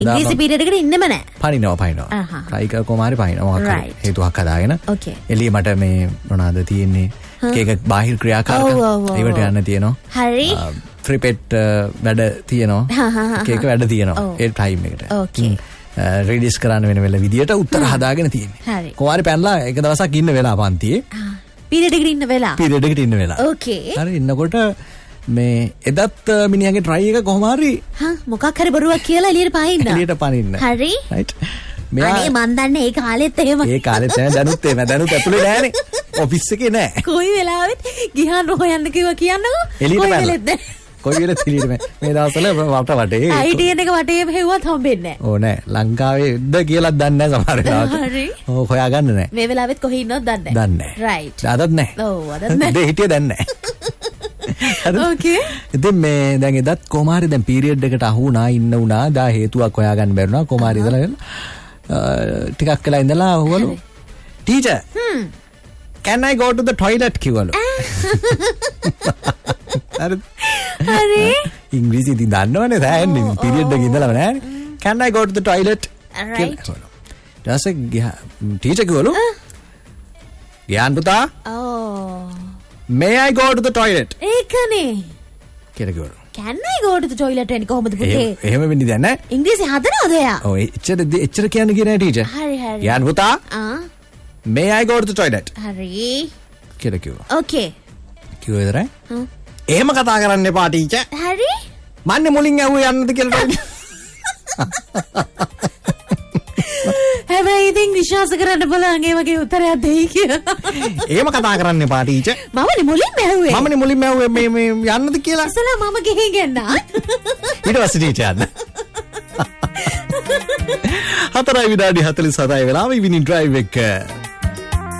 ඉංග්‍රීසි පීරියඩ් එකට ඉන්නෙම නැහැ. පනිනවා. try කර කොමාරි පනිනවා. මොකක් හේතුවක් හදාගෙන. එළිය මට මේ මොනවාද තියෙන්නේ? එක බාහිර ක්‍රියාකාරකම් ඒවට යන්න තියෙනවා. හරි. ෆ්‍රිපෙට් වැඩ තියෙනවා. එක වැඩ තියෙනවා. ඒ ටයිම් එකට. රීඩිස් කරන්න වෙන වෙල විදියට උත්තර හදාගෙන තියෙන්නේ. කොමාරි පැනලා එක දවසක් ඉන්න වෙලා පන්තියේ. පීරියඩ් එකට ඉන්න වෙලා. ඕකේ. හරි ඉන්නකොට මේ එදත් මිනිහාගේ try එක කොහොම හරි මොකක් හරි බොරුවක් කියලා එළියට පනින්න. හරි. right. අනේ මන් දන්නේ ඒ කාලෙත් එහෙම. ඒ කාලෙත් නෑ දැනුත් එහෙම. දැනුත් ඇතුලේ නෑනේ. ඔෆිස් එකේ නෑ. කොයි වෙලාවෙත් ගිහන් හොයන්න කිව්වා කියන්නකෝ. කොයි වෙලෙත් නෑ. කොයි වෙලෙත් එළියට මේ දවස්වල වටේ. ITN එක වටේ හෙව්වත් හම්බෙන්නේ නෑ. ඕ නෑ. ලංකාවේද කියලාත් දන්නේ නෑ සමහර වෙලාවට. හරි. ඔව් හොයාගන්න නෑ. මේ වෙලාවෙත් කොහේ ඉන්නවද දන්නේ නෑ. දන්නේ නෑ. right. අදත් නෑ. ඔව් අදත් නෑ. දෙ හිටියේ දැන් නෑ. ඕකේ. ඉතින් මේ දැන් එදත් කොමාරි දැන් පීරියඩ් එකට අහු වුණා ඉන්න වුණා. දා හේතුවක් හොයාගන්න බැරුණා. කොමාරි ඉඳලා ටිකක් වෙලා ඉඳලා අහුවලු teacher can I go to the toilet කිව්වලු. හරි ඉංග්‍රීසි ඉතින් දන්නවනේ දැන් පීරියඩ් එකේ ඉඳලාම නෑනේ. can I go to the toilet right. ඊට ටීචර් කිව්වලු ගියාන් පුතා may I go to the toilet ඒකනේ කියලා කිව්වලු. can I go to the toilet එන්නේ කොහොමද පුතේ? එහෙම වෙන්නේ දැන් නෑ. ඉංග්‍රීසි හදනවද එයා? ඔව් එච්චර කියන්නේ කියේ නෑ ටීචර්. හරි. ගියාන් පුතා may I go to the toilet හරි කියලා කිව්වා. ඕකේ. කිව්වේ දරයි? එහෙම කතා කරන්න එපා ටීචර්. හරි. මන්නේ මුලින් ඇහුවේ යන්නද කියලා. හැබැයි ඉතින් විශ්වාස කරන්න බලන්න ඒ වගේ උත්තරයක් දෙයි කියලා. එහෙම කතා කරන්න එපා ටීචර්. මමනේ මුලින්ම ඇහුවේ. මේ යන්නද කියලා. ඉතලා මම ගෙහින් ගෙන්නා. ඊට පස්සේ ටීචර් යන්න. 4:47 වෙලාව ඉවිනිං ඩ්‍රයිව් එක.